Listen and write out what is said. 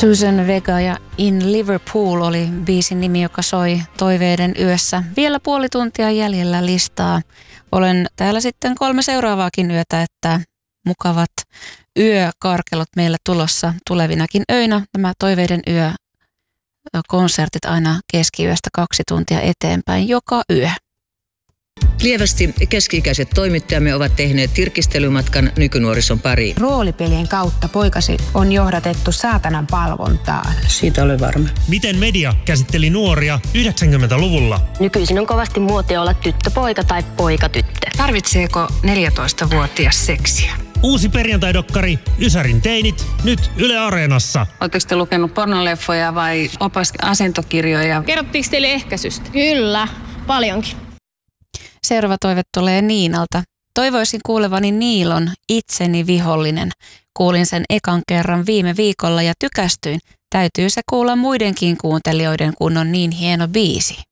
Susan Vega ja In Liverpool oli biisin nimi, joka soi Toiveiden yössä. Vielä puoli tuntia jäljellä listaa. Olen täällä sitten 3 seuraavaakin yötä, että mukavat yökarkelot meillä tulossa tulevinakin öinä. Nämä Toiveiden yö konsertit aina keskiyöstä 2 tuntia eteenpäin joka yö. Lievästi keski-ikäiset toimittajamme ovat tehneet tirkistelymatkan nykynuorison pariin. Roolipelien kautta poikasi on johdatettu saatanan palvontaan. Siitä olen varma. Miten media käsitteli nuoria 90-luvulla? Nykyisin on kovasti muotia olla tyttöpoika tai poikatyttö. Tarvitseeko 14-vuotias seksiä? Uusi perjantaidokkari Ysärin teinit nyt Yle Areenassa. Oletteko te lukenut pornoleffoja vai asentokirjoja? Kerrottiinko teille ehkäisystä? Kyllä, paljonkin. Seuraava toive tulee Niinalta. Toivoisin kuulevani Niilon Itseni vihollinen. Kuulin sen ekan kerran viime viikolla ja tykästyin. Täytyy se kuulla muidenkin kuuntelijoiden, kun on niin hieno biisi.